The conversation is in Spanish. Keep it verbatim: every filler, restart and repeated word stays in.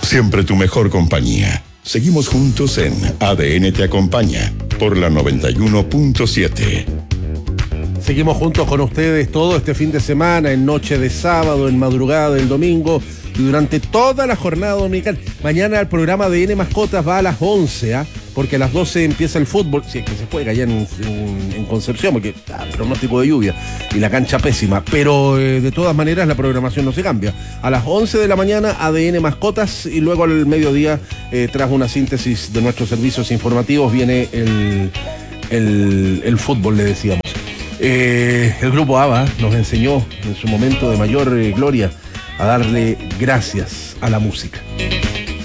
siempre tu mejor compañía. Seguimos juntos en A D N Te Acompaña, por la noventa y uno punto siete. Seguimos juntos con ustedes todo este fin de semana, en noche de sábado, en madrugada del domingo y durante toda la jornada dominical. Mañana el programa de A D N Mascotas va a las once, ¿eh? Porque a las doce empieza el fútbol, si es que se juega allá en, en, en Concepción, porque ah, pronóstico de lluvia y la cancha pésima, pero eh, de todas maneras la programación no se cambia. A las once de la mañana A D N Mascotas y luego al mediodía, eh, tras una síntesis de nuestros servicios informativos, viene el, el, el fútbol, le decíamos. Eh, el grupo ABBA nos enseñó en su momento de mayor eh, gloria a darle gracias a la música.